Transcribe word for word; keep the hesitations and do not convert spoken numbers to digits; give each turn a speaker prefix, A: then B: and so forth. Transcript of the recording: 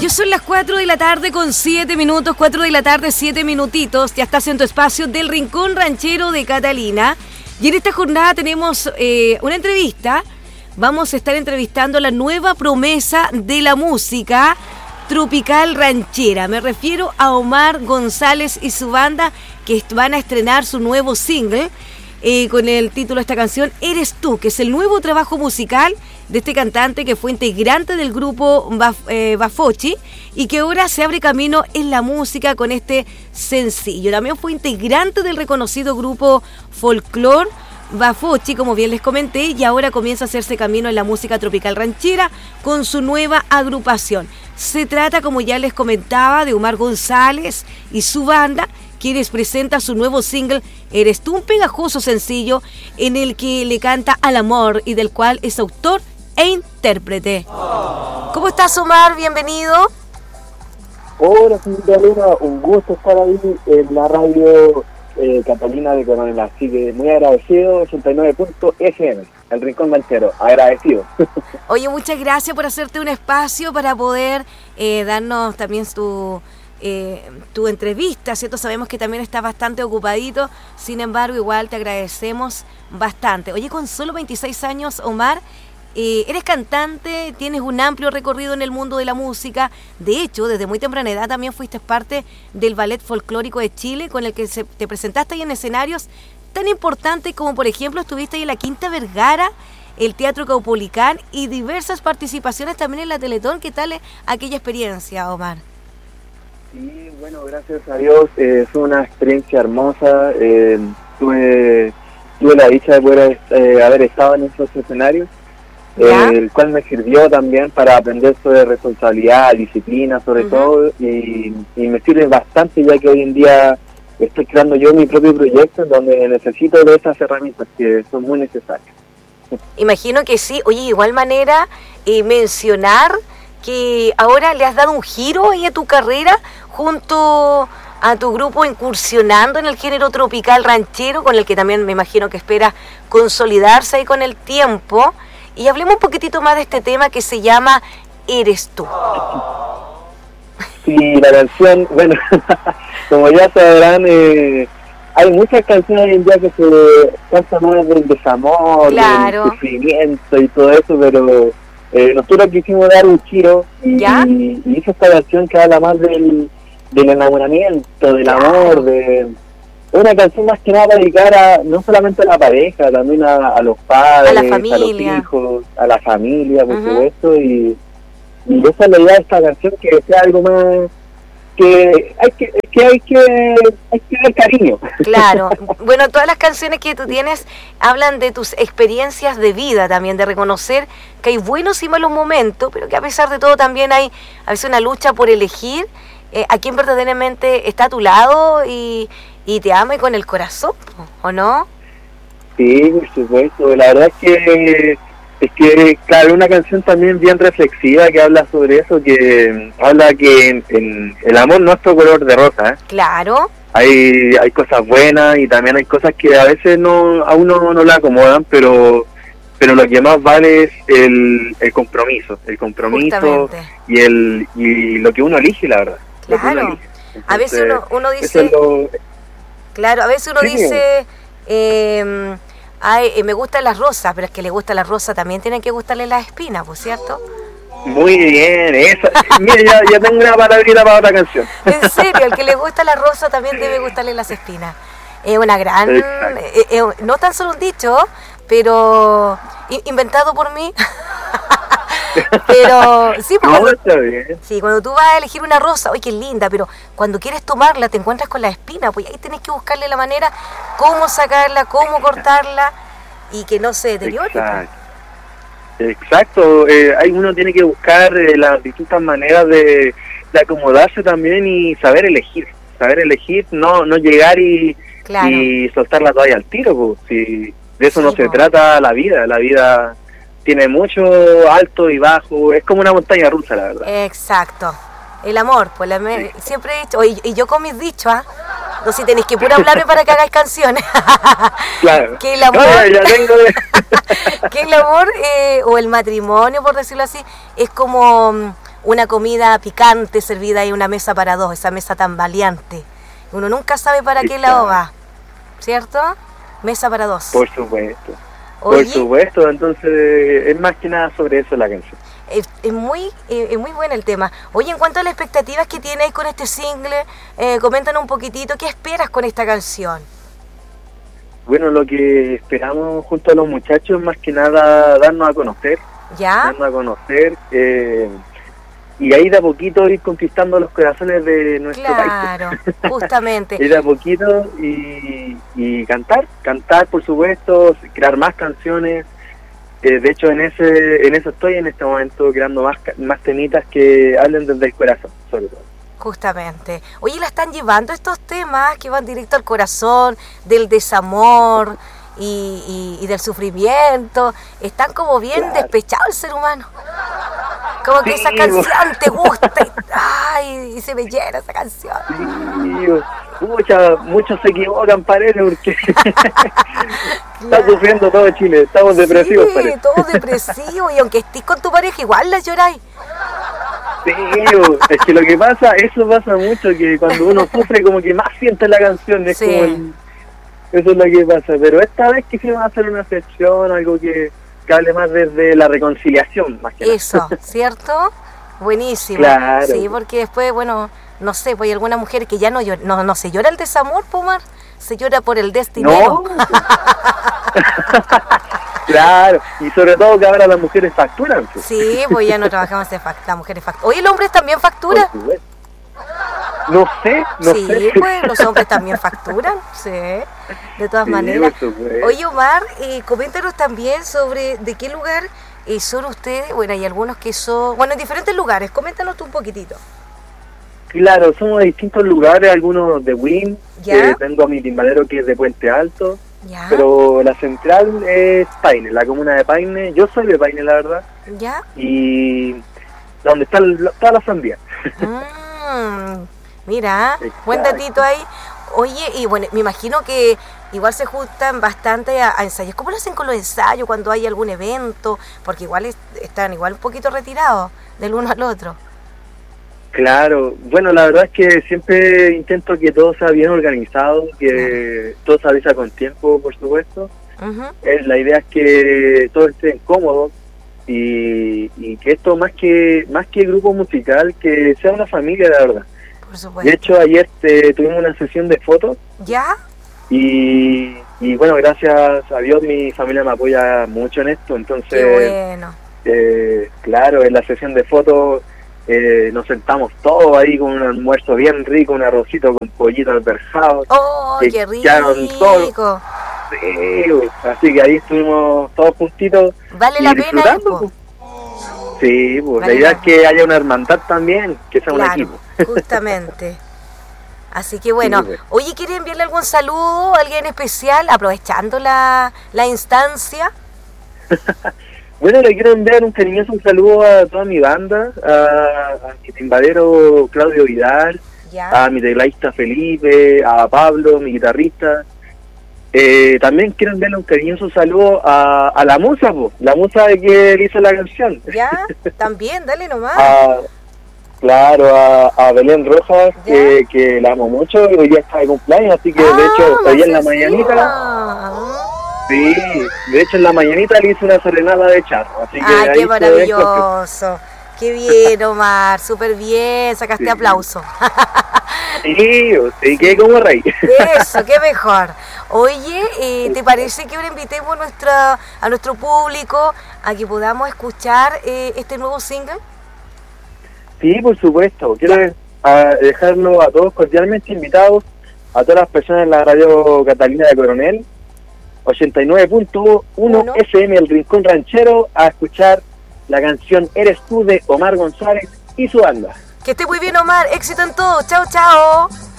A: Ya son las cuatro de la tarde con siete minutos, cuatro de la tarde, siete minutitos. Ya estás en tu espacio del Rincón Ranchero de Catalina. Y en esta jornada tenemos eh, una entrevista. Vamos a estar entrevistando a la nueva promesa de la música tropical ranchera. Me refiero a Omar González y su banda, que van a estrenar su nuevo single eh, con el título de esta canción, Eres Tú, que es el nuevo trabajo musical de este cantante que fue integrante del grupo Baf, eh, Bafochi y que ahora se abre camino en la música con este sencillo. También fue integrante del reconocido grupo Folklore Bafochi, como bien les comenté, y ahora comienza a hacerse camino en la música tropical ranchera con su nueva agrupación. Se trata, como ya les comentaba, de Omar González y su banda, quienes presentan su nuevo single Eres Tú, un pegajoso sencillo en el que le canta al amor y del cual es autor e intérprete. Oh. ¿Cómo estás, Omar? Bienvenido.
B: Hola, señorita Elena, un gusto estar ahí en la radio eh, Catalina de Coronel, así que muy agradecido. Ochenta y nueve punto F M, el Rincón Ranchero, agradecido.
A: Oye, muchas gracias por hacerte un espacio para poder eh, darnos también tu, eh, tu entrevista, ¿cierto? Sabemos que también estás bastante ocupadito, sin embargo, igual te agradecemos bastante. Oye, con solo veintiséis años, Omar, Eh, eres cantante, tienes un amplio recorrido en el mundo de la música. De hecho, desde muy temprana edad también fuiste parte del Ballet Folclórico de Chile, con el que se, te presentaste ahí en escenarios tan importantes como, por ejemplo, estuviste ahí en la Quinta Vergara, el Teatro Caupolicán y diversas participaciones también en la Teletón. ¿Qué tal aquella experiencia, Omar?
B: Sí, bueno, gracias a Dios, eh, fue una experiencia hermosa. Eh, tuve, tuve la dicha de poder eh, haber estado en esos escenarios. Eh, el cual me sirvió también para aprender sobre responsabilidad, disciplina sobre uh-huh. todo, y, y me sirve bastante, ya que hoy en día estoy creando yo mi propio proyecto donde necesito de esas herramientas que son muy necesarias.
A: Imagino que sí. Oye, de igual manera, eh, mencionar que ahora le has dado un giro ahí a tu carrera junto a tu grupo, incursionando en el género tropical ranchero, con el que también me imagino que esperas consolidarse ahí con el tiempo. Y hablemos un poquitito más de este tema que se llama Eres Tú.
B: Sí, la canción, bueno, como ya sabrán, eh, hay muchas canciones hoy en día que se cantan más del desamor, claro, del sufrimiento y todo eso, pero eh, nosotros quisimos dar un giro y, y, y hizo esta canción que habla más del, del enamoramiento, del claro. amor, de... una canción más que nada para dedicar a, no solamente a la pareja, también a, a los padres,
A: a, la familia.
B: a los hijos, a la familia, por uh-huh. supuesto, y, y esa es la idea de esta canción, que sea algo más, que hay que, que hay que, hay que dar cariño.
A: Claro, bueno, todas las canciones que tú tienes hablan de tus experiencias de vida también, de reconocer que hay buenos y malos momentos, pero que a pesar de todo también hay a veces una lucha por elegir eh, a quién verdaderamente está a tu lado y y te ame con el corazón, ¿o no?
B: Sí, por supuesto. La verdad es que, es que claro, una canción también bien reflexiva que habla sobre eso, que habla que en, en el amor no es todo color de rosa, ¿eh?
A: Claro.
B: Hay hay cosas buenas y también hay cosas que a veces no a uno no le acomodan, pero pero lo que más vale es el, el compromiso, el compromiso Justamente. y el y lo que uno elige, la verdad.
A: Claro.
B: Entonces,
A: a veces uno, uno dice... Claro, a veces uno sí. dice, eh, ay, eh, me gustan las rosas, pero es que le gusta la rosa, también tienen que gustarle las espinas, ¿por cierto?
B: Muy bien, eso. Mira, ya, ya tengo una palabrita para otra canción.
A: En serio, al que le gusta la rosa también debe gustarle las espinas. Es una gran, eh, eh, no tan solo un dicho, pero inventado por mí. Pero sí, porque
B: no, está bien.
A: Sí, cuando tú vas a elegir una rosa, ¡ay, qué linda! Pero cuando quieres tomarla te encuentras con la espina, pues ahí tenés que buscarle la manera cómo sacarla, cómo cortarla y que no se deteriore.
B: Exacto, Exacto. Eh, hay uno tiene que buscar eh, las distintas maneras de, de acomodarse también y saber elegir, saber elegir, no no llegar y, claro. y soltar la toalla al tiro, pues. Si de eso sí, no se po. trata la vida, la vida tiene mucho alto y bajo, es como una montaña rusa, la verdad.
A: Exacto. El amor, pues la me... sí. siempre he dicho, y, y yo con mis dichos, ¿ah? ¿eh? No, si tenéis que puro hablarme para que hagáis canciones.
B: Claro.
A: Que el amor,
B: no, ya tengo de...
A: que el amor eh, o el matrimonio, por decirlo así, es como una comida picante servida en una mesa para dos, esa mesa tan valiente. Uno nunca sabe para qué lado va, ¿cierto? Mesa para dos.
B: Por supuesto.
A: Oye,
B: por supuesto, entonces es más que nada sobre eso la canción.
A: Es, es muy eh, es muy bueno el tema. Oye, en cuanto a las expectativas que tienes con este single, eh, coméntanos un poquitito, ¿qué esperas con esta canción?
B: Bueno, lo que esperamos junto a los muchachos, más que nada, darnos a conocer.
A: ¿Ya?
B: Darnos a conocer, eh, y ahí de a poquito ir conquistando los corazones de nuestro
A: claro,
B: país.
A: Claro, justamente.
B: Ir de a poquito y, y cantar, cantar por supuesto, crear más canciones. Eh, de hecho, en ese en eso estoy en este momento, creando más, más temitas que hablen desde el corazón, sobre todo.
A: Justamente. Oye, ¿la están llevando estos temas que van directo al corazón, del desamor y, y, y del sufrimiento? Están como bien claro. despechados el ser humano. Como que sí, esa canción te gusta y, ay, y se me llena esa canción.
B: Sí, mucha, muchos se equivocan, parece, porque claro. está sufriendo todo Chile, estamos depresivos,
A: sí,
B: parece.
A: todos depresivos, y aunque estés con tu pareja, igual la lloráis.
B: Sí, es que lo que pasa, eso pasa mucho, que cuando uno sufre como que más siente la canción, es sí. como el, eso es lo que pasa, pero esta vez quisimos hacer una sección, algo que, que hable más desde la reconciliación, más que
A: eso,
B: nada.
A: ¿cierto? Buenísimo.
B: Claro.
A: Sí, porque después, bueno, no sé, pues hay algunas mujeres que ya no llora, no, no se llora el desamor, Pomar, se llora por el destinero.
B: No. Claro, y sobre todo que ahora las mujeres facturan.
A: Pues. Sí, pues ya no trabajamos en fact las mujeres facturan. Oye, ¿los hombres también facturan?
B: No sé, no
A: sí,
B: sé.
A: Sí, pues los hombres también facturan, sí, de todas sí, maneras. Oye, Omar, eh, coméntanos también sobre de qué lugar eh, son ustedes. Bueno, hay algunos que son, bueno, en diferentes lugares, coméntanos tú un poquitito.
B: Claro, somos de distintos lugares, algunos de Win, eh, tengo a mi timbalero que es de Puente Alto. Ya. Pero la central es Paine, la comuna de Paine. Yo soy de Paine, la verdad.
A: ¿Ya?
B: Y donde está el, toda la sandía.
A: Mm, mira, buen datito ahí. Oye, y bueno, me imagino que igual se juntan bastante a, a ensayos. ¿Cómo lo hacen con los ensayos cuando hay algún evento? Porque igual es, están igual un poquito retirados del uno al otro.
B: Claro, bueno, la verdad es que siempre intento que todo sea bien organizado, que claro. todo se avisa con tiempo, por supuesto. Uh-huh. eh, la idea es que todos estén cómodos y, y que esto más que más que grupo musical, que sea una familia, la verdad.
A: Por supuesto.
B: De hecho, ayer te, tuvimos una sesión de fotos.
A: ¿Ya?
B: Y, y bueno, gracias a Dios mi familia me apoya mucho en esto, entonces...
A: Qué bueno.
B: Eh, claro, en la sesión de fotos... Eh, nos sentamos todos ahí con un almuerzo bien rico, un arrocito con pollito alberjado.
A: ¡Oh, qué rico!
B: Todos. Sí, así que ahí estuvimos todos juntitos.
A: ¿Vale la pena? Pues.
B: Sí, pues vale, la idea la... es que haya una hermandad también, que sea
A: claro,
B: un equipo.
A: Justamente. Así que bueno, sí, pues. Oye, ¿quiere enviarle algún saludo a alguien especial, aprovechando la, la instancia?
B: Bueno, le quiero enviar un cariñoso un saludo a toda mi banda, a, a mi timbadero Claudio Vidal, ¿ya? A mi tecladista Felipe, a Pablo, mi guitarrista. Eh, también quiero enviarle un cariñoso saludo a, a la musa, po, la musa de que hizo la canción.
A: Ya, también, dale nomás.
B: a, claro, a, a Belén Rojas, que, que la amo mucho, y hoy día está de cumpleaños, así que ah, de hecho, hoy en la mañanita... Sí, de hecho en la mañanita le hice una serenata de charro, así que...
A: ¡Ah, qué maravilloso! ¡Qué bien, Omar! ¡Súper bien! Sacaste sí. aplauso.
B: Sí, sí, quedé como rey.
A: Eso, qué mejor. Oye, eh, ¿te parece que ahora invitemos nuestra, a nuestro público a que podamos escuchar eh, este nuevo single?
B: Sí, por supuesto. Quiero a dejarlo a todos cordialmente invitados, a todas las personas en la radio Catalina de Coronel, ochenta y nueve punto uno F M El Rincón Ranchero, a escuchar la canción Eres tú de Omar González y su banda.
A: Que esté muy bien, Omar, éxito en todo, chao chao.